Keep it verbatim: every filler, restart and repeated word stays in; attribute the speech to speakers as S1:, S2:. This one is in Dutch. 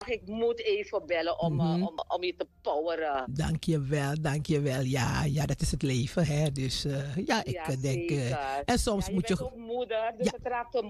S1: Ik moet even bellen om, uh,
S2: Mhm.
S1: om, om je te poweren.
S2: Dank je wel, dank je wel. Ja, ja, dat is het leven, hè. Dus uh, ja, ik
S1: Ja,
S2: eh, denk... Uh,
S1: zeker.
S2: en
S1: Ja,
S2: soms
S1: je
S2: moet
S1: bent
S2: je...
S1: ook moeder, dus
S2: Ja,
S1: het raakt me